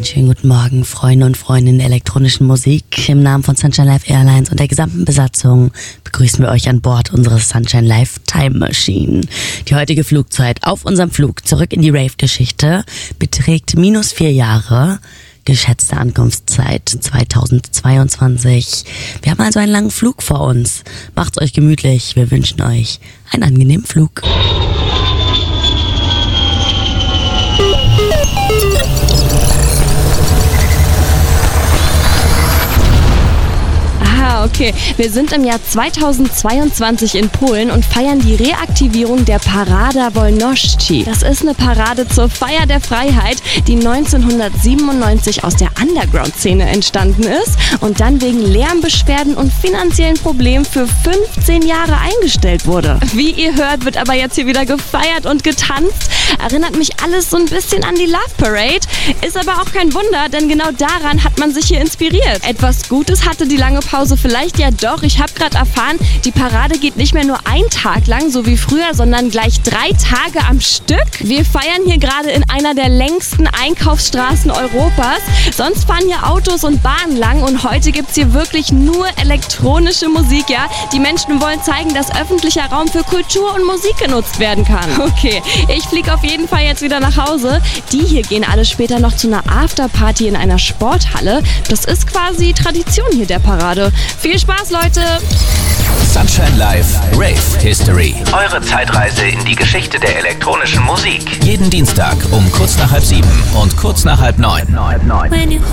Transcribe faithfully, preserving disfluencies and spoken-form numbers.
schönen guten Morgen, Freunde und Freundinnen der elektronischen Musik. Im Namen von Sunshine Live Airlines und der gesamten Besatzung begrüßen wir euch an Bord unseres Sunshine Live Time Machine. Die heutige Flugzeit auf unserem Flug zurück in die Rave-Geschichte beträgt minus vier Jahre. Geschätzte Ankunftszeit zweitausendzweiundzwanzig. Wir haben also einen langen Flug vor uns. Macht's euch gemütlich. Wir wünschen euch einen angenehmen Flug. Okay, wir sind im Jahr zweitausendzweiundzwanzig in Polen und feiern die Reaktivierung der Parada Wolności. Das ist eine Parade zur Feier der Freiheit, die neunzehnhundertsiebenundneunzig aus der Underground-Szene entstanden ist und dann wegen Lärmbeschwerden und finanziellen Problemen für fünfzehn Jahre eingestellt wurde. Wie ihr hört, wird aber jetzt hier wieder gefeiert und getanzt. Erinnert mich alles so ein bisschen an die Love Parade. Ist aber auch kein Wunder, denn genau daran hat man sich hier inspiriert. Etwas Gutes hatte die lange Pause vielleicht ja doch. Ich habe gerade erfahren, die Parade geht nicht mehr nur einen Tag lang, so wie früher, sondern gleich drei Tage am Stück. Wir feiern hier gerade in einer der längsten Einkaufsstraßen Europas. Sonst fahren hier Autos und Bahnen lang und heute gibt es hier wirklich nur elektronische Musik, ja. Die Menschen wollen zeigen, dass öffentlicher Raum für Kultur und Musik genutzt werden kann. Okay, ich fliege auf jeden Fall jetzt wieder nach Hause. Die hier gehen alle später noch zu einer Afterparty in einer Sporthalle. Das ist quasi Tradition hier der Parade. Viel Spaß, Leute! Sunshine Live Rave History. Eure Zeitreise in die Geschichte der elektronischen Musik. Jeden Dienstag um kurz nach halb sieben und kurz nach halb neun.